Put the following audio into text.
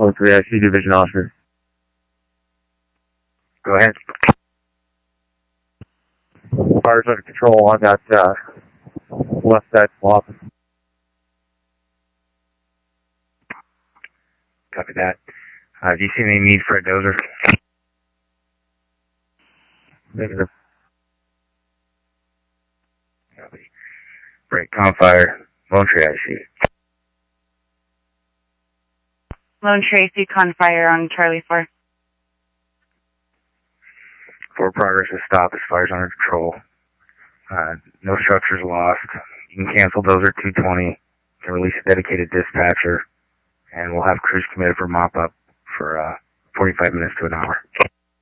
3 IC Division Officer. Go ahead. Fire's under control on that left side swap. Copy that. Do you see any need for a dozer? Negative. Copy. Break Confire, Lone Tree IC. Lone Tree IC Confire on Charlie 4. For progress to stop as fire's under control. No structures lost. You can cancel dozer 220. You can release a dedicated dispatcher. And we'll have crews committed for mop-up for 45 minutes to an hour.